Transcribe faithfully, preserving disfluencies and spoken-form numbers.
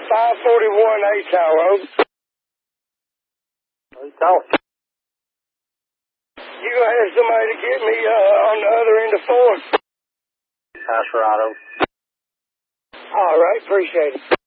five forty-one Atow Road. Atow. You gonna have somebody to get me uh, on the other end of Ford? Passerado. All right, appreciate it.